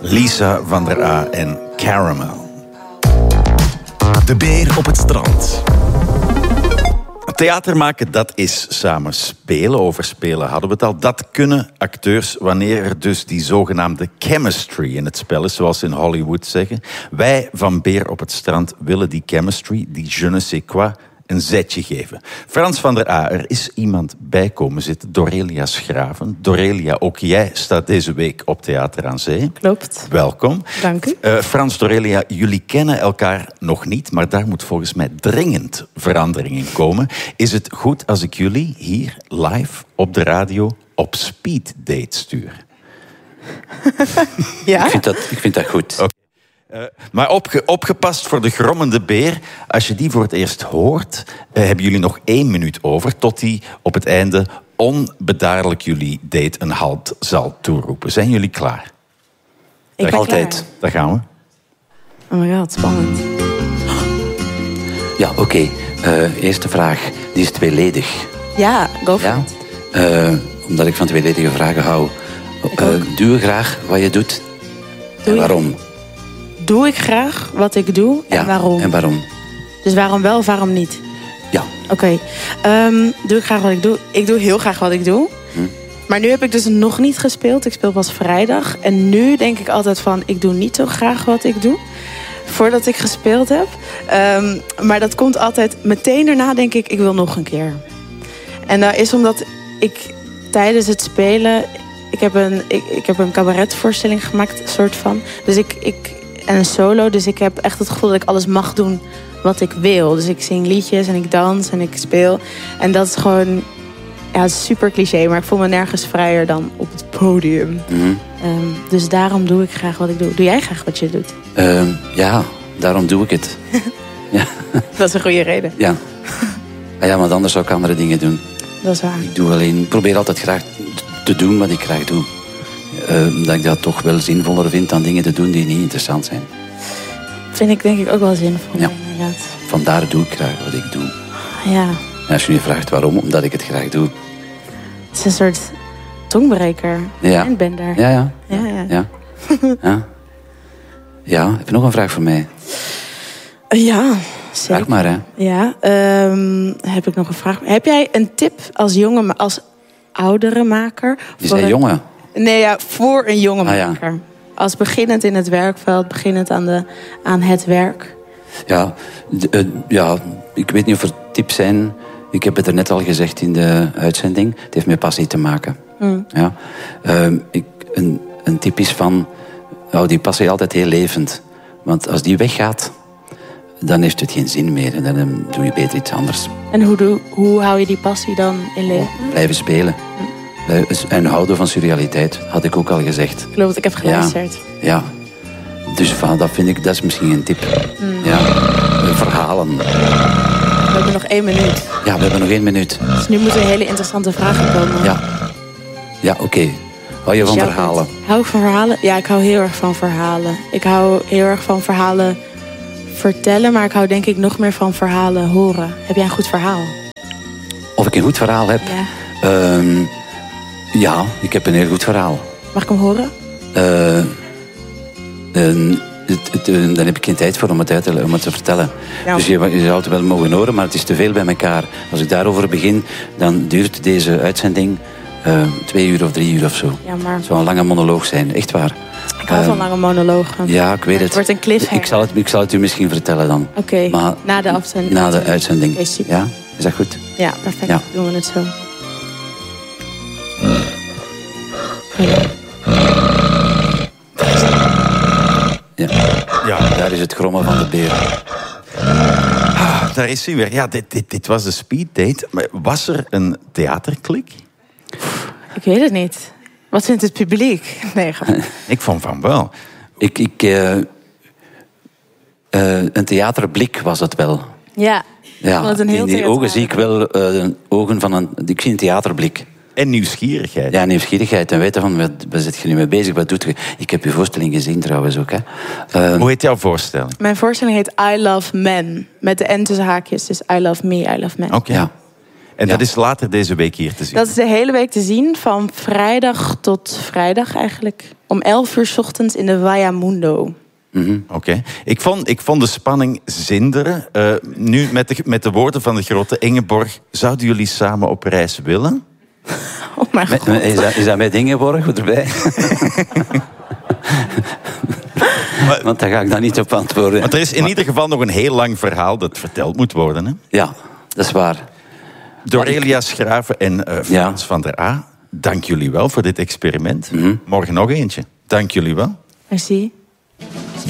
Lisa van der A en Caramel. De beer op het strand. Theater maken, dat is samen spelen. Over spelen hadden we het al. Dat kunnen acteurs wanneer er dus die zogenaamde chemistry in het spel is, zoals ze in Hollywood zeggen. Wij van Beer op het strand willen die chemistry, die je ne sais quoi, een zetje geven. Frans van der A, er is iemand bij komen zitten, Dorelia Schraven. Dorelia, ook jij staat deze week op Theater aan Zee. Klopt. Welkom. Dank u. Frans, Dorelia, jullie kennen elkaar nog niet, maar daar moet volgens mij dringend verandering in komen. Is het goed als ik jullie hier live op de radio op speeddate stuur? Ja? Ik vind dat goed. Okay. Maar opgepast voor de grommende beer. Als je die voor het eerst hoort, hebben jullie nog 1 minuut over tot die op het einde onbedaarlijk jullie date een halt zal toeroepen. Zijn jullie klaar? Ik ben Altijd. klaar. Daar gaan we. Oh my god, spannend. Ja, oké. Eerste vraag. Die is tweeledig. Ja, go for Ja? it. Omdat ik van tweeledige vragen hou. Doe je graag wat je doet? Doe En je- waarom? Doe ik graag wat ik doe en waarom? En waarom? Dus waarom wel of waarom niet? Ja. Oké. Doe ik graag wat ik doe? Ik doe heel graag wat ik doe. Maar nu heb ik dus nog niet gespeeld. Ik speel pas vrijdag. En nu denk ik altijd van, ik doe niet zo graag wat ik doe. Voordat ik gespeeld heb. Maar dat komt altijd meteen daarna, denk ik wil nog een keer. En dat is omdat ik tijdens het spelen... Ik heb een cabaretvoorstelling gemaakt, soort van. Dus en een solo. Dus ik heb echt het gevoel dat ik alles mag doen wat ik wil. Dus ik zing liedjes en ik dans en ik speel. En dat is gewoon... Ja, het is super cliché, maar ik voel me nergens vrijer dan op het podium. Dus daarom doe ik graag wat ik doe. Doe jij graag wat je doet? Ja, daarom doe ik het. Ja. Dat is een goede reden. Ja. Ja, maar anders zou ik andere dingen doen. Dat is waar. Ik probeer altijd graag te doen wat ik graag doe. Dat ik dat toch wel zinvoller vind dan dingen te doen die niet interessant zijn. Vind ik denk ik ook wel zinvol, Ja. inderdaad. Vandaar doe ik graag wat ik doe. Ja, En als je je vraagt waarom, omdat ik het graag doe. het is een soort tongbreker. Ja. En ben daar. Ja, ja. Ja, ja. Ja. Ja. Ja, heb je nog een vraag voor mij? Ja, zeker. Vraag maar, hè. Ja, heb ik nog een vraag. Heb jij een tip als jonge, maar als oudere maker? Je zei jongen. Nee, ja, voor een jonge Ah, ja. maker. Als beginnend in het werkveld, beginnend aan het werk. Ja, ja, ik weet niet of er tips zijn. Ik heb het er net al gezegd in de uitzending. Het heeft met passie te maken. Ja. Een tip is van... hou die passie altijd heel levend. Want als die weggaat, dan heeft het geen zin meer. En dan doe je beter iets anders. En hoe hou je die passie dan in leven? Blijven spelen. En houden van surrealiteit, had ik ook al gezegd. Ik geloof dat ik heb geluisterd. Ja. Dus dat vind ik, dat is misschien een tip. Ja. Verhalen. We hebben nog 1 minuut. Ja, we hebben nog 1 minuut. Dus nu moeten hele interessante vragen komen. Ja. Ja, oké. Hou je van Dus verhalen? Hou ik van verhalen? Ja, ik hou heel erg van verhalen. Ik hou heel erg van verhalen vertellen, maar ik hou denk ik nog meer van verhalen horen. Heb jij een goed verhaal? Of ik een goed verhaal heb? Ja. Ja, ik heb een heel goed verhaal. Mag ik hem horen? Dan heb ik geen tijd voor om het te vertellen. Ja. Dus je zou het wel mogen horen, maar het is te veel bij elkaar. Als ik daarover begin, dan duurt deze uitzending 2 uur of 3 uur of zo. Ja, maar Het zou een lange monoloog zijn, echt waar. ik hou van lange monologen. Ja, ik weet het. Het wordt een cliffhanger. Ik zal het u misschien vertellen dan. Oké, Maar na de afzending. Na de uitzending. Oké, super. Ja, is dat goed? Ja, perfect. Ja. Doen we het zo. Ja. Ja, Daar is het grommen van de beer. daar is hij weer. Ja, dit was de speeddate. Maar was er een theaterklik? Ik weet het niet. Wat vindt het publiek? Nee, grapje. Ik vond van wel. Een theaterblik was het wel. Ja, ik vond het een heel in die theatraal. ogen zie ik wel de ogen van een... Ik zie een theaterblik. En nieuwsgierigheid. Ja, nieuwsgierigheid. En weten van, waar zit je nu mee bezig? Wat doet je? Ik heb je voorstelling gezien trouwens ook. Hè. Hoe heet jouw voorstelling? Mijn voorstelling heet I Love Men. Met de N tussen haakjes. Dus I love me, I love men. Oké. Ja. En dat is later deze week hier te zien? Dat is de hele week te zien, van vrijdag tot vrijdag eigenlijk. Om 11 uur 's ochtends in de Via Mundo. Oké. Ik vond de spanning zinderen. Nu met de woorden van de grote Ingeborg. Zouden jullie samen op reis willen? Oh mijn god. Is dat met Ingeborg erbij? Want daar ga ik dan niet op antwoorden. Want er is in ieder geval nog een heel lang verhaal dat verteld moet worden. Hè? Ja, dat is waar. Door Elias Schraven en Frans van der A. Dank jullie wel voor dit experiment. Morgen nog eentje. Dank jullie wel. Merci.